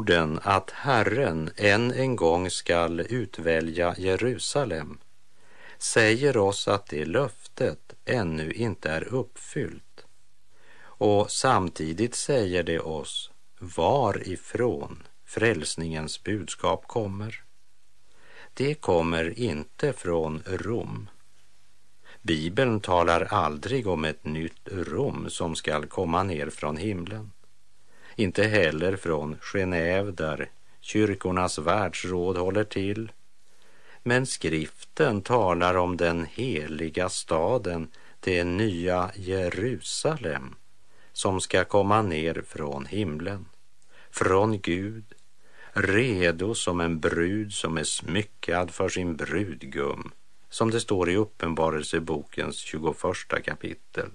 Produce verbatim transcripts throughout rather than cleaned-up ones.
orden att Herren än en gång skall utvälja Jerusalem säger oss att det löftet ännu inte är uppfyllt. Och samtidigt säger det oss varifrån frälsningens budskap kommer. Det kommer inte från Rom. Bibeln talar aldrig om ett nytt Rom som skall komma ner från himlen. Inte heller från Genève där kyrkornas världsråd håller till. Men skriften talar om den heliga staden, det nya Jerusalem, som ska komma ner från himlen, från Gud, redo som en brud som är smyckad för sin brudgum, som det står i Uppenbarelsebokens tjugoförsta kapitel.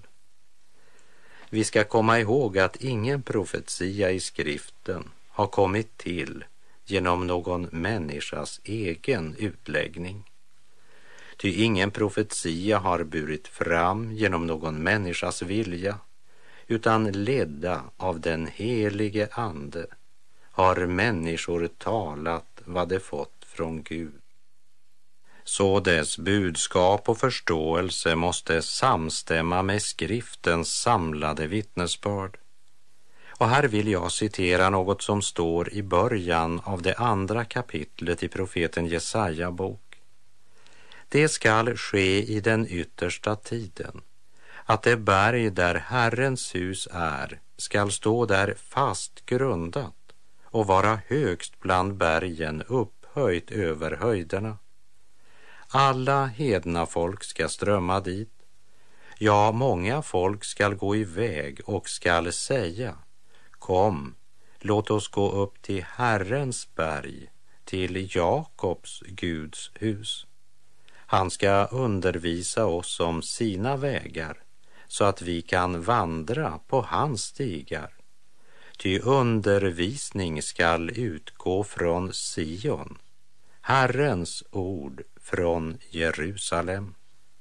Vi ska komma ihåg att ingen profetia i skriften har kommit till genom någon människas egen utläggning. Ty ingen profetia har burit fram genom någon människas vilja, utan ledda av den helige ande har människor talat vad de fått från Gud. Så dess budskap och förståelse måste samstämma med skriftens samlade vittnesbörd. Och här vill jag citera något som står i början av det andra kapitlet i profeten Jesaja bok. Det skall ske i den yttersta tiden, att det berg där Herrens hus är skall stå där fast grundat och vara högst bland bergen, upphöjt över höjderna. Alla hedna folk ska strömma dit. Ja, många folk skall gå iväg och skall säga: Kom, låt oss gå upp till Herrens berg, till Jakobs Guds hus. Han ska undervisa oss om sina vägar, så att vi kan vandra på hans stigar. Ty undervisning skall utgå från Sion, Herrens ord från Jerusalem.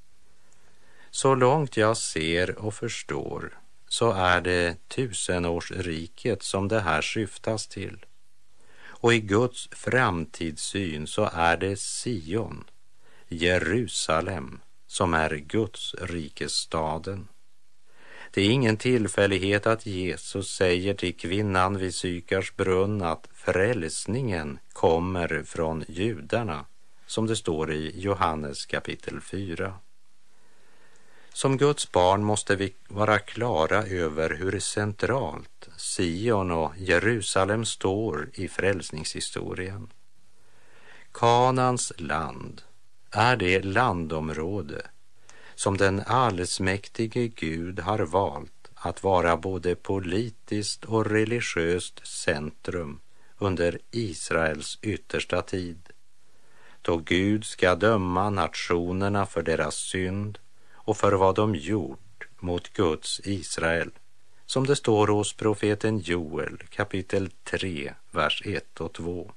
Så långt jag ser och förstår så är det tusenårsriket som det här syftas till. Och i Guds framtidssyn så är det Sion, Jerusalem, som är Guds rikesstaden. Det är ingen tillfällighet att Jesus säger till kvinnan vid Sykars brunn att frälsningen kommer från judarna, som det står i Johannes kapitel fyra. Som Guds barn måste vi vara klara över hur centralt Sion och Jerusalem står i frälsningshistorien. Kanans land är det landområde som den allsmäktige Gud har valt att vara både politiskt och religiöst centrum under Israels yttersta tid, då Gud ska döma nationerna för deras synd och för vad de gjort mot Guds Israel, som det står hos profeten Joel kapitel tre, vers ett och två.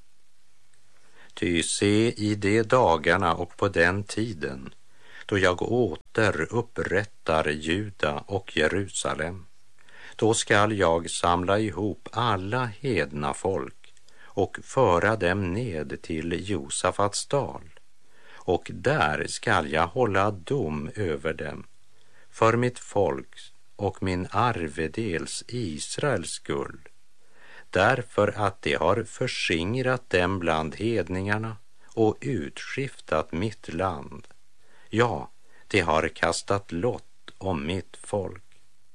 Ty se, i de dagarna och på den tiden då jag åter upprättar Juda och Jerusalem, då skall jag samla ihop alla hedna folk och föra dem ned till Josafats dal, och där skall jag hålla dom över dem för mitt folks och min arvedels Israels skull, därför att de har förskingrat dem bland hedningarna och utskiftat mitt land. Ja, de har kastat lott om mitt folk.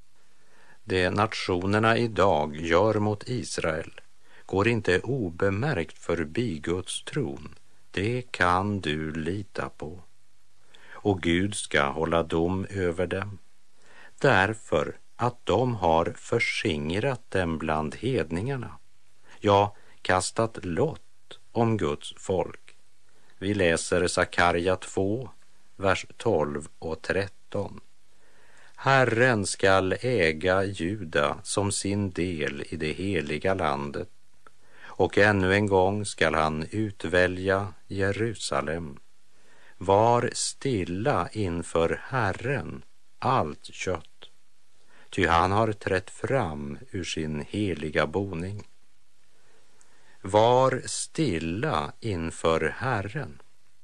Det nationerna idag gör mot Israel går inte obemärkt förbi Guds tron. Det kan du lita på. Och Gud ska hålla dom över dem, därför att de har förskingrat dem bland hedningarna. Ja, kastat lott om Guds folk. Vi läser Sakarja två, vers tolv och tretton. Herren skall äga Juda som sin del i det heliga landet, och ännu en gång skall han utvälja Jerusalem. Var stilla inför Herren, allt kött, ty han har trätt fram ur sin heliga boning. var stilla inför Herren.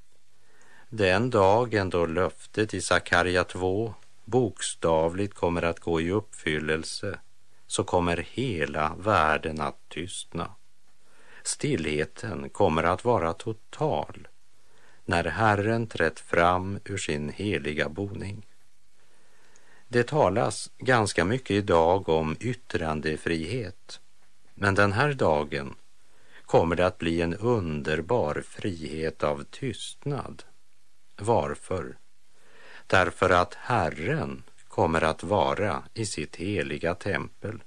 Den dagen då löftet i Sakarja två bokstavligt kommer att gå i uppfyllelse, så kommer hela världen att tystna. Stillheten kommer att vara total när Herren trätt fram ur sin heliga boning. Det talas ganska mycket idag om yttrandefrihet, men den här dagen kommer det att bli en underbar frihet av tystnad. Varför? Därför att Herren kommer att vara i sitt heliga tempel.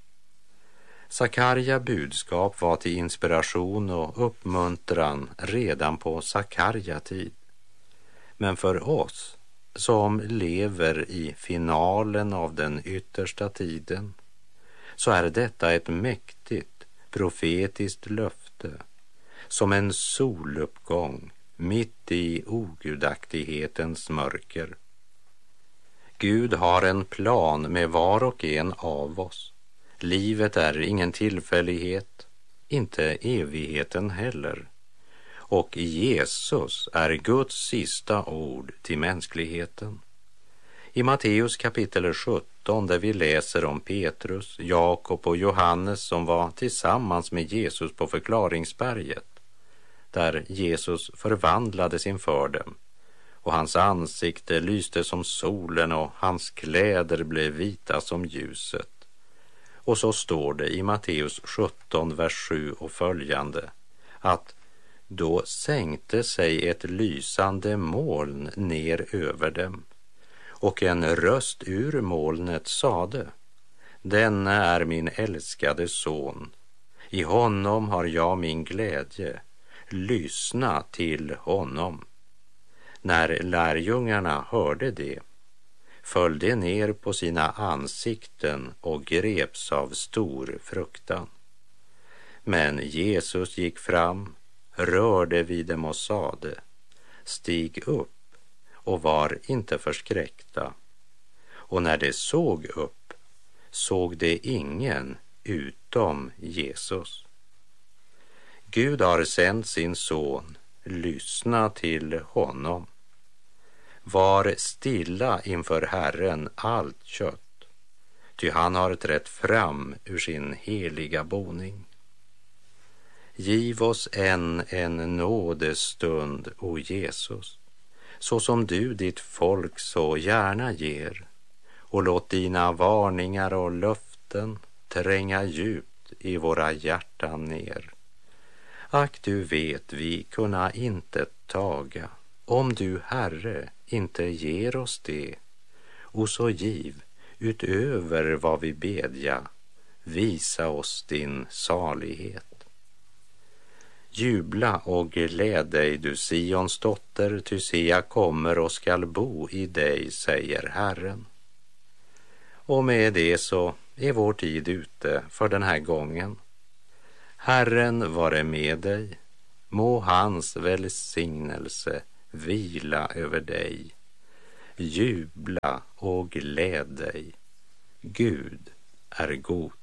Sakarja budskap var till inspiration och uppmuntran redan på Sakarja tid. Men för oss som lever i finalen av den yttersta tiden, så är detta ett mäktigt profetiskt löfte, som en soluppgång mitt i ogudaktighetens mörker. Gud har en plan med var och en av oss. Livet är ingen tillfällighet, inte evigheten heller. Och Jesus är Guds sista ord till mänskligheten. I Matteus kapitel sjutton, där vi läser om Petrus, Jakob och Johannes som var tillsammans med Jesus på förklaringsberget, där Jesus förvandlades inför dem, och hans ansikte lyste som solen och hans kläder blev vita som ljuset. Och så står det i Matteus sjutton, vers sju och följande, att då sänkte sig ett lysande moln ner över dem, och en röst ur molnet sade: Denna är min älskade son, i honom har jag min glädje, lyssna till honom. När lärjungarna hörde det, föll de ner på sina ansikten och greps av stor fruktan. Men Jesus gick fram, rörde vid dem och sade: Stig upp och var inte förskräckta. Och när de såg upp, såg de ingen utom Jesus. Gud har sänt sin son, lyssna till honom. Var stilla inför Herren allt kött, ty han har trätt fram ur sin heliga boning. Giv oss än en nådestund, o Jesus, så som du ditt folk så gärna ger, och låt dina varningar och löften tränga djupt i våra hjärtan ner. Ack, du vet vi kunna inte taga, om du, Herre, inte ger oss det, och så giv utöver vad vi bedja, visa oss din salighet. Jubla och gläd dig, du Sions dotter, ty se jag kommer och skall bo i dig, säger Herren. Och med det så är vår tid ute för den här gången. Herren vare med dig, må hans välsignelse vila över dig. Jubla och gläd dig, Gud är god.